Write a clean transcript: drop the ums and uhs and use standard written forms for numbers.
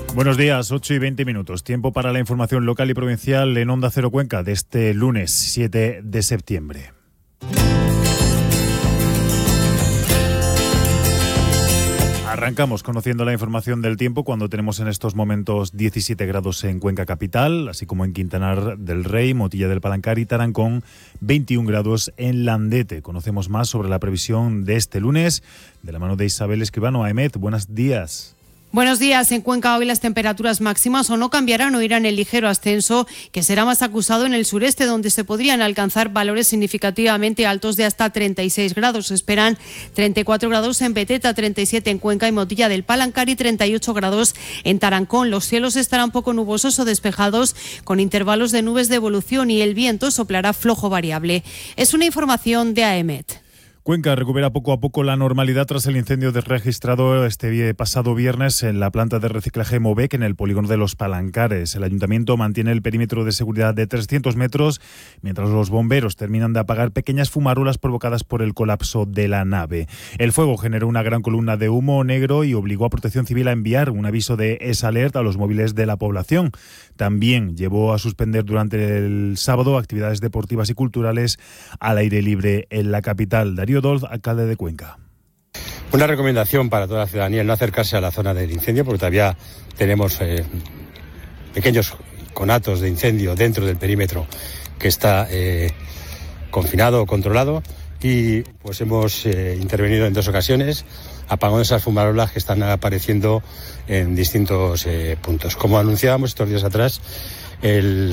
Buenos días, 8:20. Tiempo para la información local y provincial en Onda Cero Cuenca de este lunes 7 de septiembre. Arrancamos conociendo la información del tiempo cuando tenemos en estos momentos 17 grados en Cuenca capital, así como en Quintanar del Rey, Motilla del Palancar y Tarancón, 21 grados en Landete. Conocemos más sobre la previsión de este lunes de la mano de Isabel Escribano. Aemet, buenos días. Buenos días. En Cuenca hoy las temperaturas máximas o no cambiarán o irán en ligero ascenso, que será más acusado en el sureste, donde se podrían alcanzar valores significativamente altos de hasta 36 grados. Se esperan 34 grados en Beteta, 37 en Cuenca y Motilla del Palancar y 38 grados en Tarancón. Los cielos estarán poco nubosos o despejados, con intervalos de nubes de evolución, y el viento soplará flojo variable. Es una información de Aemet. Cuenca recupera poco a poco la normalidad tras el incendio registrado este pasado viernes en la planta de reciclaje Movec en el polígono de Los Palancares. El ayuntamiento mantiene el perímetro de seguridad de 300 metros, mientras los bomberos terminan de apagar pequeñas fumarolas provocadas por el colapso de la nave. El fuego generó una gran columna de humo negro y obligó a Protección Civil a enviar un aviso de S-Alert a los móviles de la población. También llevó a suspender durante el sábado actividades deportivas y culturales al aire libre en la capital. Darío Dolz, alcalde de Cuenca. Una recomendación para toda la ciudadanía: no acercarse a la zona del incendio, porque todavía tenemos pequeños conatos de incendio dentro del perímetro que está confinado o controlado, y pues hemos intervenido en 2 ocasiones apagando esas fumarolas que están apareciendo en distintos puntos. Como anunciábamos estos días atrás, el